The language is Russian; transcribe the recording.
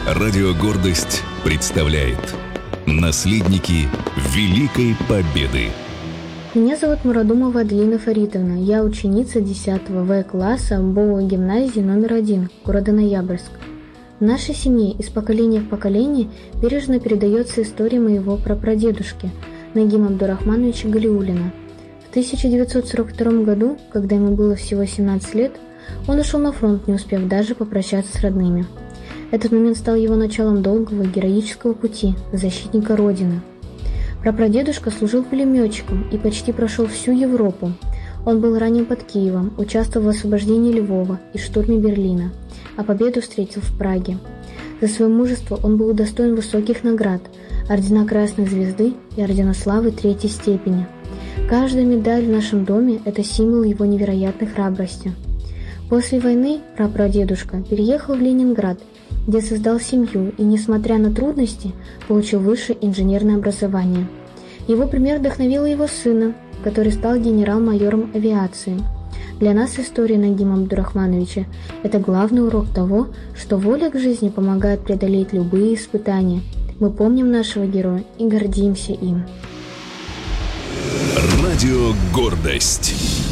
Радио «Гордость» представляет «Наследники Великой Победы». Меня зовут Мурадумова Аделина Фаритовна. Я ученица 10 В-класса МБО гимназии номер 1 города Ноябрьск. В нашей семье из поколения в поколение бережно передается история моего прапрадедушки Нагима Абдурахмановича Галиуллина. В 1942 году, когда ему было всего 17 лет, он ушел на фронт, не успев даже попрощаться с родными. Этот момент стал его началом долгого героического пути защитника Родины. Прапрадедушка служил пулеметчиком и почти прошел всю Европу. Он был ранен под Киевом, участвовал в освобождении Львова и штурме Берлина, а победу встретил в Праге. За свое мужество он был удостоен высоких наград, ордена Красной Звезды и ордена Славы Третьей степени. Каждая медаль в нашем доме – это символ его невероятной храбрости. После войны прапрадедушка переехал в Ленинград, где создал семью и, несмотря на трудности, получил высшее инженерное образование. Его пример вдохновил его сына, который стал генерал-майором авиации. Для нас история Нагима Абдурахмановича – это главный урок того, что воля к жизни помогает преодолеть любые испытания. Мы помним нашего героя и гордимся им. Радио «Гордость».